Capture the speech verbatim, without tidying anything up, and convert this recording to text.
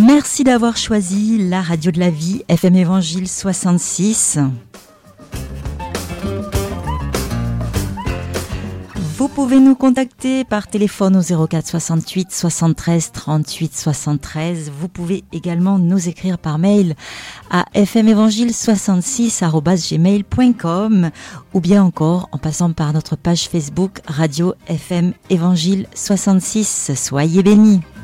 Merci d'avoir choisi la radio de la vie, F M Évangile soixante-six. Vous pouvez nous contacter par téléphone au zéro quatre soixante-huit soixante-treize trente-huit soixante-treize. Vous pouvez également nous écrire par mail à f m évangile soixante-six arobase gmail point com ou bien encore en passant par notre page Facebook Radio F M Évangile soixante-six. Soyez bénis.